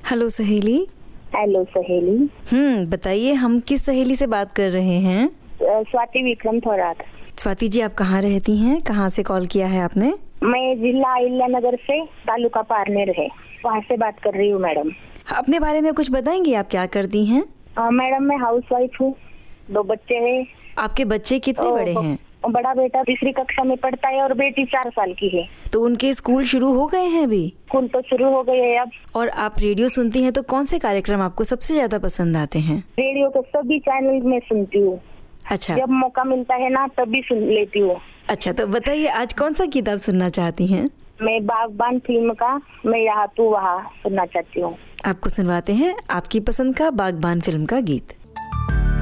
Hello सहेली। Hello सहेली। बताइए, हम किस सहेली से बात कर रहे हैं? स्वाति विक्रम थोराट। स्वाति जी, आप कहाँ रहती हैं? कहाँ से कॉल किया है आपने? मैं जिला अहिल्यानगर से, तालुका पारनेर है, वहाँ से बात कर रही हूँ मैडम। अपने बारे में कुछ बताएंगी, आप क्या करती हैं? मैडम मैं हाउस वाइफ हूँ, 2 बच्चे हैं। आपके बच्चे कितने बड़े हैं? बड़ा बेटा 3री कक्षा में पढ़ता है और बेटी 4 साल की है। तो उनके स्कूल शुरू हो गए हैं अभी? स्कूल तो शुरू हो गए हैं अब। और आप रेडियो सुनती हैं तो कौन से कार्यक्रम आपको सबसे ज्यादा पसंद आते हैं? रेडियो के सभी चैनल में सुनती हूँ। अच्छा, जब मौका मिलता है ना तभी सुन लेती हूँ। अच्छा, तो बताइए आज कौन सा गीत आप सुनना चाहती हैं? मैं बागबान फिल्म का मैं यहाँ तू वहाँ सुनना चाहती हूँ। आपको सुनवाते हैं आपकी पसंद का बागबान फिल्म का गीत।